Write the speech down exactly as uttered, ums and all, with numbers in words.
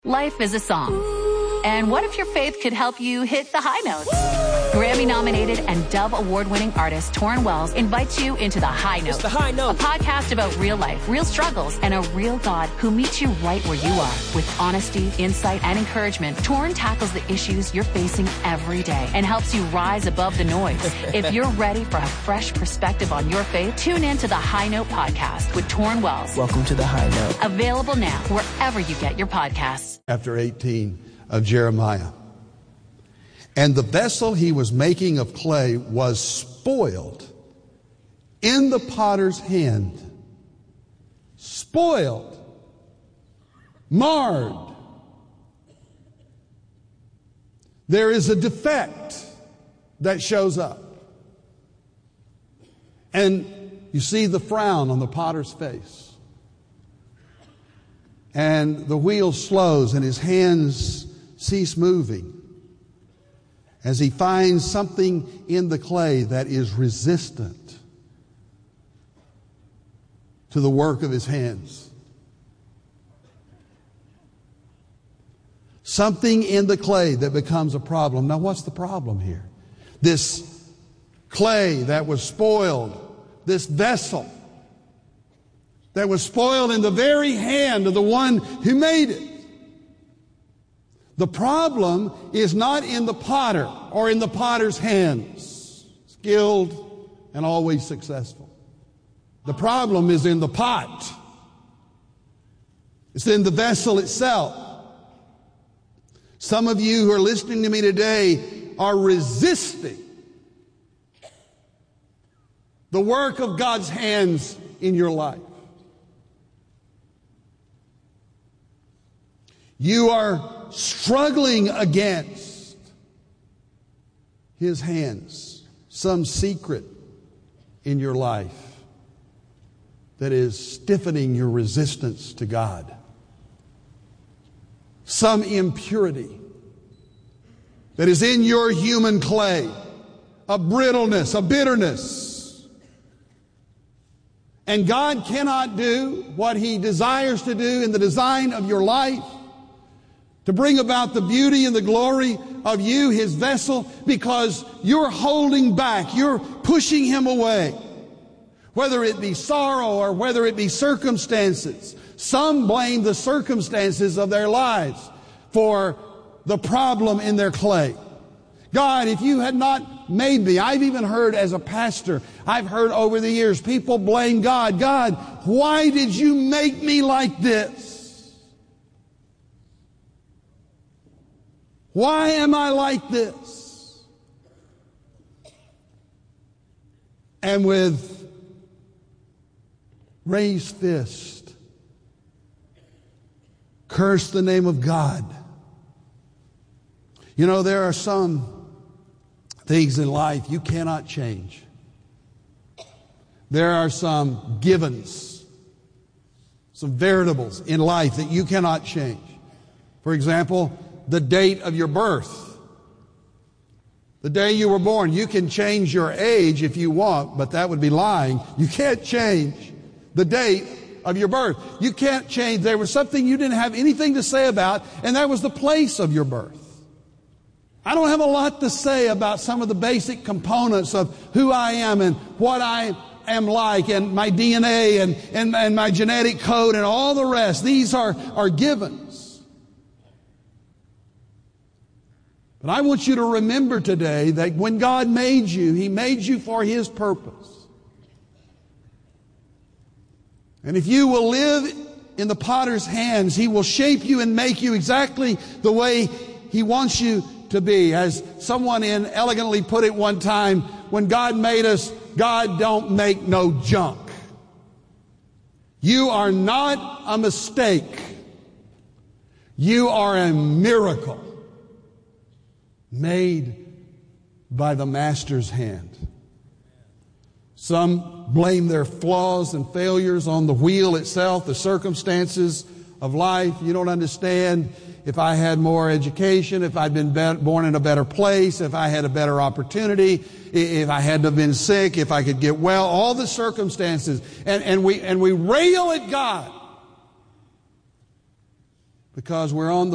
Life is a song. And what if your faith could help you hit the high notes? Grammy-nominated and Dove Award-winning artist Torrin Wells invites you into The High Note. It's The High Note. A podcast about real life, real struggles, and a real God who meets you right where you are. With honesty, insight, and encouragement, Torrin tackles the issues you're facing every day and helps you rise above the noise. If you're ready for a fresh perspective on your faith, tune in to The High Note podcast with Torrin Wells. Welcome to The High Note. Available now wherever you get your podcasts. Chapter eighteen of Jeremiah. And the vessel he was making of clay was spoiled in the potter's hand. Spoiled. Marred. There is a defect that shows up. And you see the frown on the potter's face. And the wheel slows and his hands cease moving as he finds something in the clay that is resistant to the work of his hands. Something in the clay that becomes a problem. Now, what's the problem here? This clay that was spoiled, this vessel that was spoiled in the very hand of the one who made it. The problem is not in the potter or in the potter's hands, skilled and always successful. The problem is in the pot. It's in the vessel itself. Some of you who are listening to me today are resisting the work of God's hands in your life. You are struggling against His hands, some secret in your life that is stiffening your resistance to God, some impurity that is in your human clay, a brittleness, a bitterness. And God cannot do what He desires to do in the design of your life, to bring about the beauty and the glory of you, His vessel, because you're holding back, you're pushing Him away. Whether it be sorrow or whether it be circumstances. Some blame the circumstances of their lives for the problem in their clay. God, if you had not made me, I've even heard as a pastor, I've heard over the years, people blame God. God, why did you make me like this? Why am I like this? And with raised fist, curse the name of God. You know, there are some things in life you cannot change. There are some givens, some variables in life that you cannot change. For example, the date of your birth. The day you were born. You can change your age if you want, but that would be lying. You can't change the date of your birth. You can't change. There was something you didn't have anything to say about, and that was the place of your birth. I don't have a lot to say about some of the basic components of who I am and what I am like and my D N A and, and, and my genetic code and all the rest. These are, are givens. But I want you to remember today that when God made you, He made you for His purpose. And if you will live in the potter's hands, He will shape you and make you exactly the way He wants you to be. As someone in elegantly put it one time, when God made us, God don't make no junk. You are not a mistake. You are a miracle made by the Master's hand. Some blame their flaws and failures on the wheel itself, the circumstances of life. You don't understand. If I had more education, if I'd been born in a better place, if I had a better opportunity, if I hadn't have been sick, if I could get well, all the circumstances. And, and we, and we rail at God because we're on the